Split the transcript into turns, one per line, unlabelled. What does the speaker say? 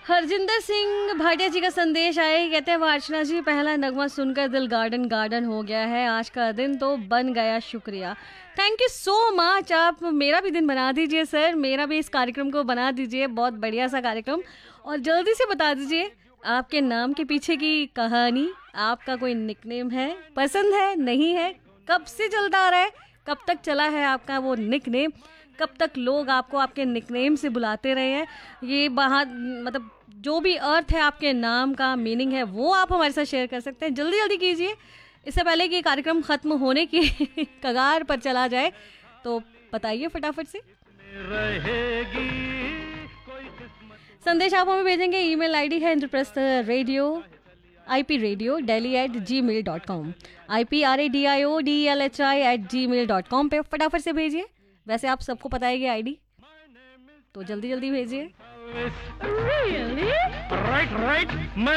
हरजिंदर सिंह भाटिया जी का संदेश आए, कहते हैं वार्चना जी पहला नगमा सुनकर दिल गार्डन गार्डन हो गया है, आज का दिन तो बन गया, शुक्रिया। Thank you so much. आप मेरा भी दिन बना दीजिए सर, मेरा भी इस कार्यक्रम को बना दीजिए, बहुत बढ़िया सा कार्यक्रम। और जल्दी से बता दीजिए आपके नाम के पीछे की कहानी, आपका कोई निकनेम है, पसंद है, नहीं है, कब से चलता आ रहा है, कब तक चला है आपका वो निकनेम, कब तक लोग आपको आपके निकनेम से बुलाते रहे हैं। ये बाहर मतलब जो भी अर्थ है आपके नाम का, मीनिंग है, वो आप हमारे साथ शेयर कर सकते हैं। जल्दी जल्दी कीजिए, इससे पहले कि कार्यक्रम खत्म होने की कगार पर चला जाए। तो बताइए फटाफट से। संदेश आप हमें भेजेंगे, ईमेल आईडी है इंद्रप्रस्थ रेडियो ipradio@gmail.com ipradio@gmail.com पे फटाफट से भेजिए। वैसे आप सबको पता है कि आईडी, तो जल्दी जल्दी भेजिए।
Really? Right.